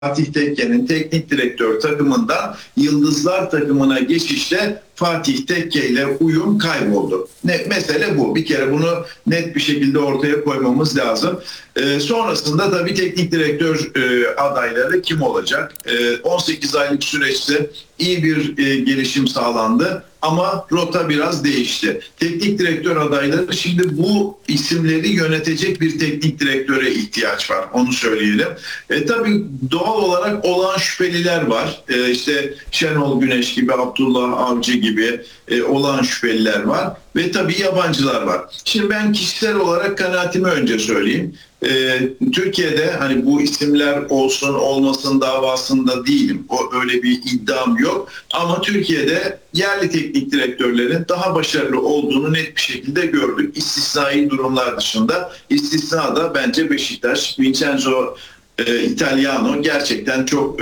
Fatih Tekke'nin teknik direktör takımından Yıldızlar takımına geçişte Fatih Tekke ile uyum kayboldu. Mesele bu. Bir kere bunu net bir şekilde ortaya koymamız lazım. Sonrasında tabii teknik direktör adayları kim olacak? 18 aylık süreçte iyi bir gelişim sağlandı ama rota biraz değişti. Teknik direktör adayları, şimdi bu isimleri yönetecek bir teknik direktöre ihtiyaç var. Onu söyleyelim. Tabii doğal olarak olağan şüpheliler var. İşte Şenol Güneş gibi, Abdullah Avcı gibi olağan şüpheliler var. Ve tabii yabancılar var. Şimdi ben kişisel olarak kanaatimi önce söyleyeyim. Türkiye'de hani bu isimler olsun olmasın davasında değilim. Öyle bir iddiam yok. Ama Türkiye'de yerli teknik direktörlerin daha başarılı olduğunu net bir şekilde gördük. İstisnai durumlar dışında. İstisna da bence Beşiktaş. Vincenzo Italiano gerçekten çok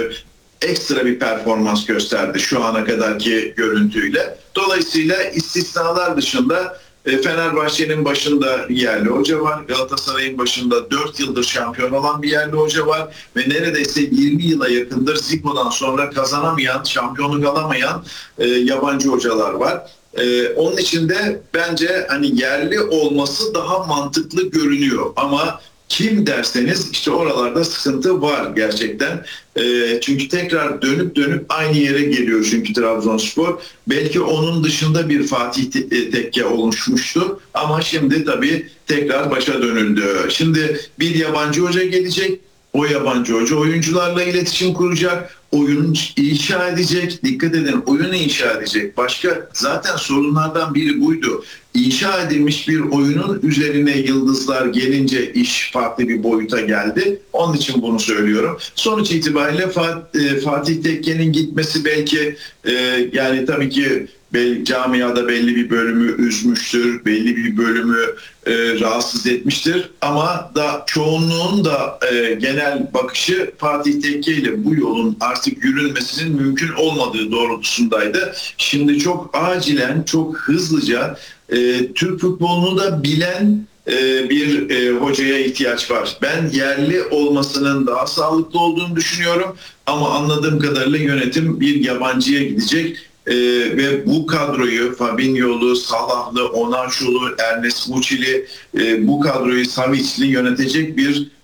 ekstra bir performans gösterdi şu ana kadarki görüntüyle. Dolayısıyla istisnalar dışında Fenerbahçe'nin başında yerli hoca var. Galatasaray'ın başında 4 yıldır şampiyon olan bir yerli hoca var. Ve neredeyse 20 yıla yakındır Zico'dan sonra kazanamayan, şampiyonluk alamayan yabancı hocalar var. Onun için de bence hani yerli olması daha mantıklı görünüyor. Ama kim derseniz işte oralarda sıkıntı var gerçekten. Çünkü tekrar dönüp aynı yere geliyor çünkü Trabzonspor. Belki onun dışında bir Fatih Tekke oluşmuştu ama şimdi tabii tekrar başa dönüldü. Şimdi bir yabancı hoca gelecek. O yabancı hoca oyuncularla iletişim kuracak, oyun inşa edecek. Dikkat edin, oyunu inşa edecek. Başka zaten sorunlardan biri buydu. İnşa edilmiş bir oyunun üzerine yıldızlar gelince iş farklı bir boyuta geldi. Onun için bunu söylüyorum. Sonuç itibariyle Fatih Tekke'nin gitmesi belki yani tabii ki camiada belli bir bölümü üzmüştür, belli bir bölümü rahatsız etmiştir. Ama da çoğunluğun da genel bakışı Fatih Tekke ile bu yolun artık yürünmesinin mümkün olmadığı doğrultusundaydı. Şimdi çok acilen, çok hızlıca Türk futbolunu da bilen bir hocaya ihtiyaç var. Ben yerli olmasının daha sağlıklı olduğunu düşünüyorum ama anladığım kadarıyla yönetim bir yabancıya gidecek. Ve bu kadroyu Fabinho'lu, Salah'lı, Onaçu'lu, Ernest Muçi'li bu kadroyu Savic'li yönetecek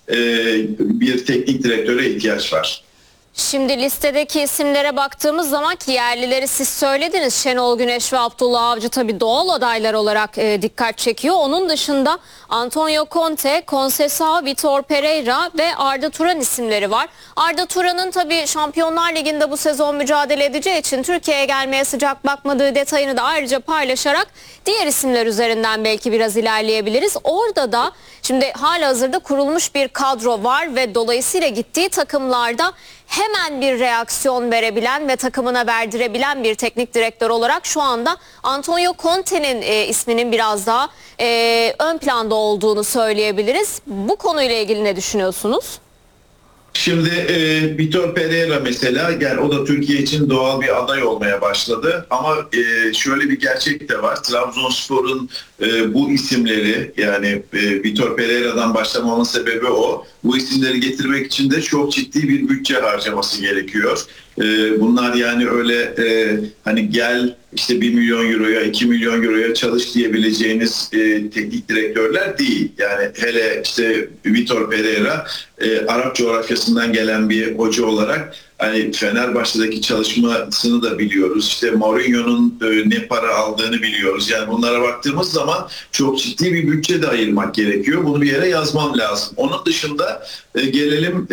bir teknik direktöre ihtiyaç var. Şimdi listedeki isimlere baktığımız zaman ki yerlileri siz söylediniz. Şenol Güneş ve Abdullah Avcı tabii doğal adaylar olarak dikkat çekiyor. Onun dışında Antonio Conte, Conceição, Vitor Pereira ve Arda Turan isimleri var. Arda Turan'ın tabii Şampiyonlar Ligi'nde bu sezon mücadele edeceği için Türkiye'ye gelmeye sıcak bakmadığı detayını da ayrıca paylaşarak diğer isimler üzerinden belki biraz ilerleyebiliriz. Orada da şimdi halihazırda kurulmuş bir kadro var ve dolayısıyla gittiği takımlarda hemen bir reaksiyon verebilen ve takımına verdirebilen bir teknik direktör olarak şu anda Antonio Conte'nin isminin biraz daha ön planda olduğunu söyleyebiliriz. Bu konuyla ilgili ne düşünüyorsunuz? Şimdi Vitor Pereira mesela, yani o da Türkiye için doğal bir aday olmaya başladı. Ama şöyle bir gerçek de var. Trabzonspor'un bu isimleri, yani Vitor Pereira'dan başlamamın sebebi o. Bu isimleri getirmek için de çok ciddi bir bütçe harcaması gerekiyor. Bunlar yani öyle hani gel işte 1 milyon euroya 2 milyon euroya çalış diyebileceğiniz teknik direktörler değil. Yani hele işte Vitor Pereira Arap coğrafyasından gelen bir hoca olarak hani Fenerbahçe'deki çalışmasını da biliyoruz. İşte Mourinho'nun ne para aldığını biliyoruz. Yani bunlara baktığımız zaman çok ciddi bir bütçe de ayırmak gerekiyor. Bunu bir yere yazmam lazım. Onun dışında gelelim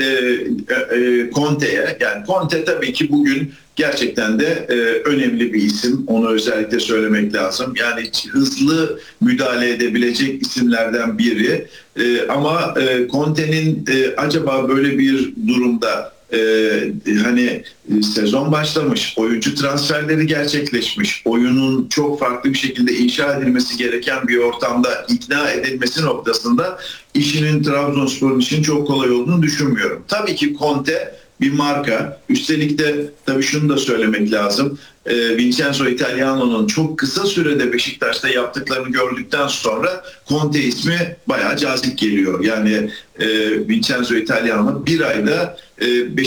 Conte'ye. Yani Conte tabii ki bugün gerçekten de önemli bir isim. Onu özellikle söylemek lazım. Yani hızlı müdahale edebilecek isimlerden biri. Ama Conte'nin acaba böyle bir durumda hani sezon başlamış, oyuncu transferleri gerçekleşmiş, oyunun çok farklı bir şekilde inşa edilmesi gereken bir ortamda ikna edilmesi noktasında işinin Trabzonspor'un için çok kolay olduğunu düşünmüyorum. Tabii ki Conte bir marka. Üstelik de tabii şunu da söylemek lazım. Vincenzo Italiano'nun çok kısa sürede Beşiktaş'ta yaptıklarını gördükten sonra Conte ismi bayağı cazip geliyor. Yani Vincenzo Italiano bir ayda